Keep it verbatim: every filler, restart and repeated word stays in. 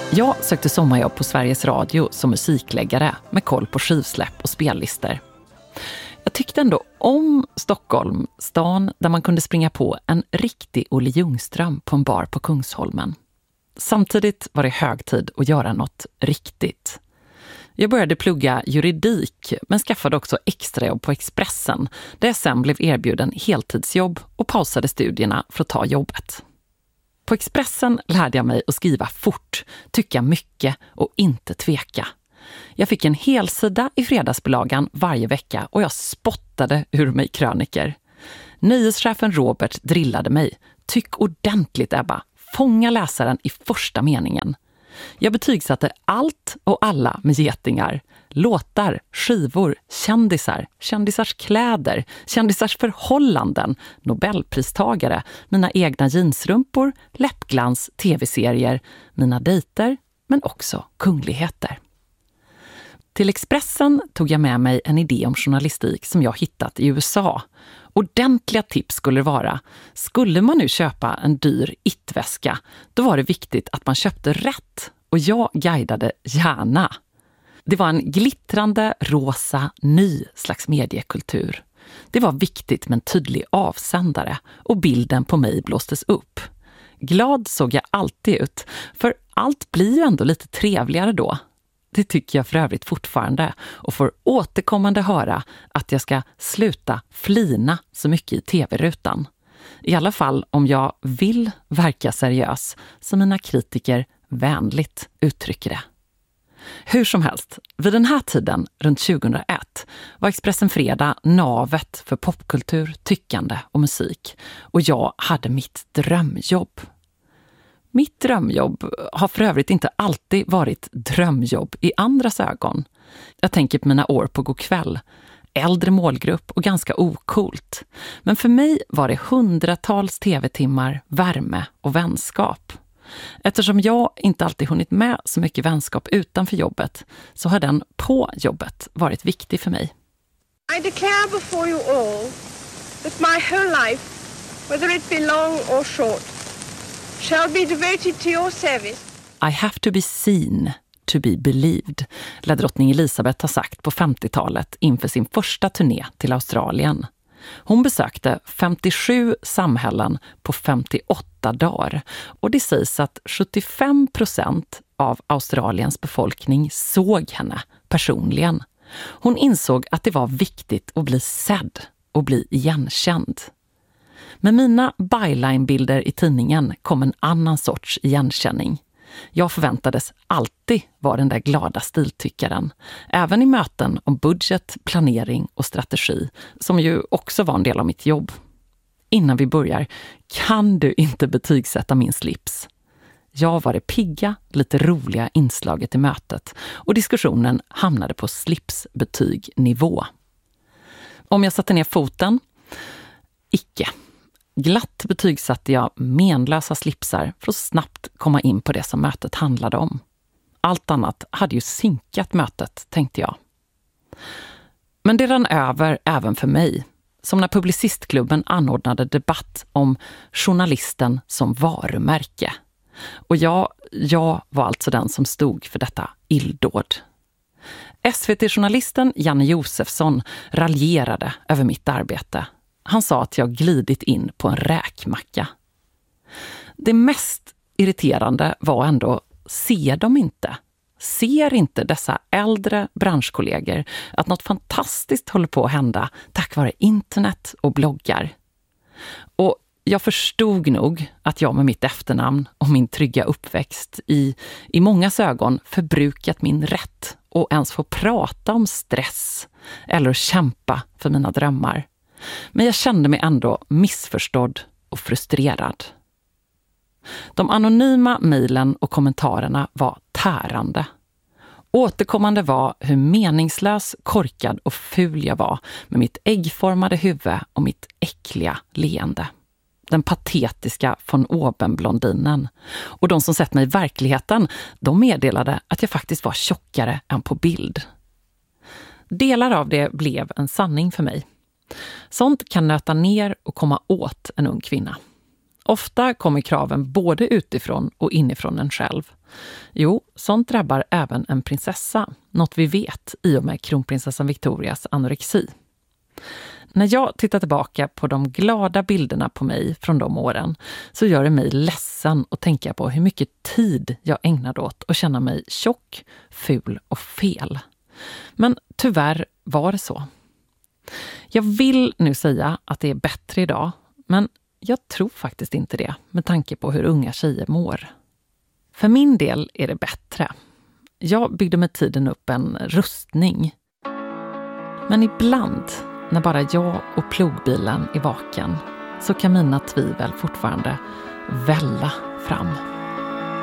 Jag sökte sommarjobb på Sveriges Radio som musikläggare med koll på skivsläpp och spellister. Jag tyckte ändå om Stockholm, stan där man kunde springa på en riktig Olle Ljungström på en bar på Kungsholmen. Samtidigt var det hög tid att göra något riktigt. Jag började plugga juridik men skaffade också extrajobb på Expressen där jag sen blev erbjuden heltidsjobb och pausade studierna för att ta jobbet. På Expressen lärde jag mig att skriva fort, tycka mycket och inte tveka. Jag fick en helsida i fredagsbelagan varje vecka och jag spottade ur mig kröniker. Nöjeschefen Robert drillade mig. Tyck ordentligt, Ebba. Fånga läsaren i första meningen. Jag betygsatte allt och alla med getingar. Låtar, skivor, kändisar, kändisars kläder, kändisars förhållanden, Nobelpristagare, mina egna jeansrumpor, läppglans, tv-serier, mina dejter, men också kungligheter. Till Expressen tog jag med mig en idé om journalistik som jag hittat i U S A. Ordentliga tips skulle det vara. Skulle man nu köpa en dyr it-väska, då var det viktigt att man köpte rätt. Och jag guidade gärna. Det var en glittrande, rosa, ny slags mediekultur. Det var viktigt med en tydlig avsändare och bilden på mig blåstes upp. Glad såg jag alltid ut, för allt blir ju ändå lite trevligare då. Det tycker jag för övrigt fortfarande och får återkommande höra att jag ska sluta flina så mycket i tv-rutan. I alla fall om jag vill verka seriös, som mina kritiker vänligt uttrycker det. Hur som helst, vid den här tiden, runt tjugohundraett, var Expressen Fredag navet för popkultur, tyckande och musik. Och jag hade mitt drömjobb. Mitt drömjobb har för övrigt inte alltid varit drömjobb i andras ögon. Jag tänker på mina år på Go'kväll. Äldre målgrupp och ganska okult. Men för mig var det hundratals tv-timmar, värme och vänskap. Eftersom jag inte alltid hunnit med så mycket vänskap utanför jobbet så har den på jobbet varit viktig för mig. I declare before you all that my whole life, whether it be long or short, shall be devoted to your service. I have to be seen to be believed, lär drottning Elisabeth ha sagt på femtiotalet inför sin första turné till Australien. Hon besökte femtiosju samhällen på femtioåtta dagar och det sägs att sjuttiofem procent av Australiens befolkning såg henne personligen. Hon insåg att det var viktigt att bli sedd och bli igenkänd. Med mina byline-bilder i tidningen kom en annan sorts igenkänning. Jag förväntades alltid vara den där glada stiltyckaren, även i möten om budget, planering och strategi, som ju också var en del av mitt jobb. Innan vi börjar, kan du inte betygsätta min slips? Jag var det pigga, lite roliga inslaget i mötet och diskussionen hamnade på slipsbetygnivå. Om jag satte ner foten? Icke. Glatt betygsatte jag menlösa slipsar för att snabbt komma in på det som mötet handlade om. Allt annat hade ju sinkat mötet, tänkte jag. Men det rann över även för mig, som när Publicistklubben anordnade debatt om journalisten som varumärke. Och jag, jag var alltså den som stod för detta illdåd. S V T-journalisten Janne Josefsson raljerade över mitt arbete. Han sa att jag glidit in på en räkmacka. Det mest irriterande var ändå, ser de inte? Ser inte dessa äldre branschkollegor att något fantastiskt håller på att hända tack vare internet och bloggar? Och jag förstod nog att jag med mitt efternamn och min trygga uppväxt i, i mångas ögon förbrukat min rätt och ens få prata om stress eller kämpa för mina drömmar. Men jag kände mig ändå missförstådd och frustrerad. De anonyma mejlen och kommentarerna var tärande. Återkommande var hur meningslös, korkad och ful jag var med mitt äggformade huvud och mitt äckliga leende. Den patetiska von Oben-blondinen. Och de som sett mig i verkligheten, de meddelade att jag faktiskt var tjockare än på bild. Delar av det blev en sanning för mig. Sånt kan nöta ner och komma åt en ung kvinna. Ofta kommer kraven både utifrån och inifrån en själv. Jo, sånt drabbar även en prinsessa, något vi vet i och med kronprinsessan Victorias anorexi. När jag tittar tillbaka på de glada bilderna på mig från de åren så gör det mig ledsen att tänka på hur mycket tid jag ägnade åt att känna mig tjock, ful och fel. Men tyvärr var det så. Jag vill nu säga att det är bättre idag, men jag tror faktiskt inte det med tanke på hur unga tjejer mår. För min del är det bättre. Jag byggde med tiden upp en rustning. Men ibland, när bara jag och plogbilen är vaken, så kan mina tvivel fortfarande välla fram.